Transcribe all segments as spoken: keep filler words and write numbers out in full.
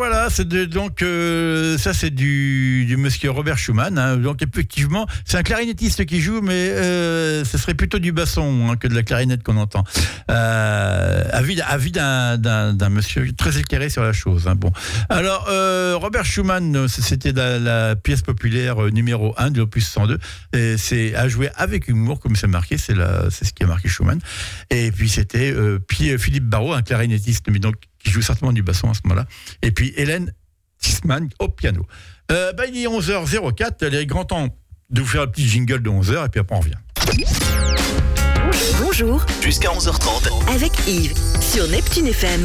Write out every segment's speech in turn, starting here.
voilà, c'est de, donc euh, ça c'est du, du monsieur Robert Schumann. Hein. Donc effectivement, c'est un clarinettiste qui joue, mais euh, ce serait plutôt du basson hein, que de la clarinette qu'on entend. Euh, avis avis d'un, d'un, d'un monsieur très éclairé sur la chose. Hein. Bon, alors euh, Robert Schumann, c'était la, la pièce populaire numéro un de l'opus cent deux. Et c'est à jouer avec humour, comme c'est marqué. C'est la, c'est ce qui a marqué Schumann. Et puis c'était euh, Philippe Barrault, un clarinettiste, mais donc qui joue certainement du basson à ce moment-là. Et puis Hélène Tisman au piano. Euh, bah, il est onze heures zéro quatre, il est grand temps de vous faire un petit jingle de onze heures, et puis après on revient. Bonjour. Jusqu'à onze heures trente. Avec Yves, sur Neptune F M.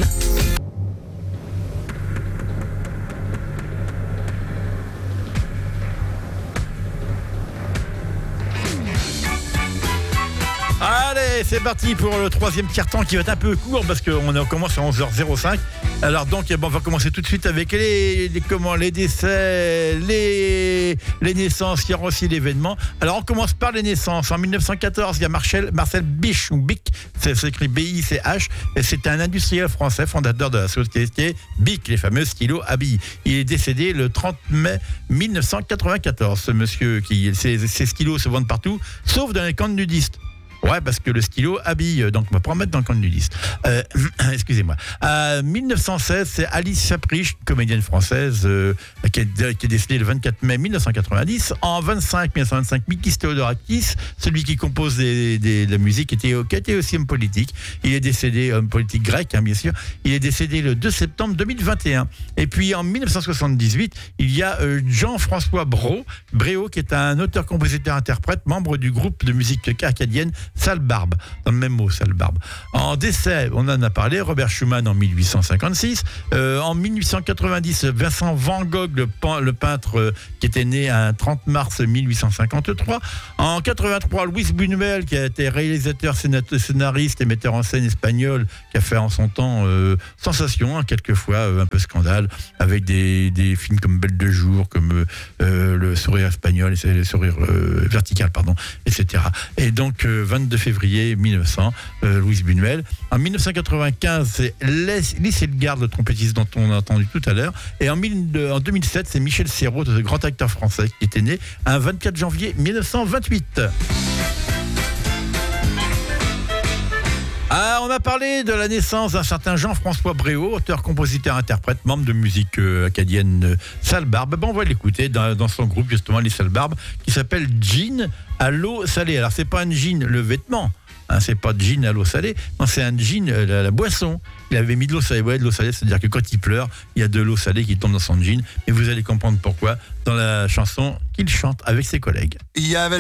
Allez, c'est parti pour le troisième tiers-temps qui va être un peu court parce qu'on commence à onze heures zéro cinq. Alors donc, bon, on va commencer tout de suite avec les, les, comment, les décès, les, les naissances, il y aura aussi l'événement. Alors on commence par les naissances. En mille neuf cent quatorze, il y a Marcel, Marcel Bich, ou Bic, c'est, c'est écrit B I C H, et c'est un industriel français, fondateur de la société Bic, les fameux stylos à billes. Il est décédé le trente mai mille neuf cent quatre-vingt-quatorze. Ce monsieur, qui, ces, ces stylos se vendent partout, sauf dans les camps de nudistes. Ouais, parce que le stylo habille, donc on va pas en mettre dans le camp de nudiste. Euh, excusez-moi. En mille neuf cent seize, c'est Alice Chaprich, comédienne française, euh, qui, est, qui est décédée le vingt-quatre mai mille neuf cent quatre-vingt-dix. En vingt-cinq, mille neuf cent vingt-cinq, Mikis Theodorakis, celui qui compose des, des, de la musique, était, qui était aussi homme politique. Il est décédé, homme politique grec, hein, bien sûr. Il est décédé le deux septembre deux mille vingt et un. Et puis en mille neuf cent soixante-dix-huit, il y a euh, Jean-François Brault, Bréau, qui est un auteur, compositeur, interprète, membre du groupe de musique acadienne Sale Barbe, dans le même mot, Sale Barbe. En décès, on en a parlé, Robert Schumann en mille huit cent cinquante-six. Euh, en mille huit cent quatre-vingt-dix, Vincent Van Gogh, le, le peintre euh, qui était né un trente mars mille huit cent cinquante-trois. En quatre-vingt-trois, Luis Buñuel, qui a été réalisateur, scénariste et metteur en scène espagnol, qui a fait en son temps euh, sensation, hein, quelquefois euh, un peu scandale, avec des, des films comme Belle de jour, comme euh, Le sourire espagnol, le sourire euh, vertical, pardon, et cetera. Et donc, euh, vingt-deux février mille neuf cents, euh, Luis Buñuel. En mille neuf cent quatre-vingt-quinze, c'est Lys Edgard, le trompettiste dont on a entendu tout à l'heure. Et en, mille, en deux mille sept, c'est Michel Serrault, ce grand acteur français, qui était né un vingt-quatre janvier mille neuf cent vingt-huit. Ah, on a parlé de la naissance d'un certain Jean-François Bréau, auteur, compositeur, interprète, membre de musique euh, acadienne euh, Sale Barbe. Ben, on va l'écouter dans, dans son groupe, justement, les Sale Barbe, qui s'appelle Gin à l'eau salée. Alors, c'est pas un gin, le vêtement, hein, c'est pas de gin à l'eau salée, non, c'est un gin, euh, la, la boisson. Il avait mis de l'eau salée, ouais, de l'eau salée, c'est-à-dire que quand il pleure, il y a de l'eau salée qui tombe dans son gin, et vous allez comprendre pourquoi dans la chanson qu'il chante avec ses collègues. Il y avait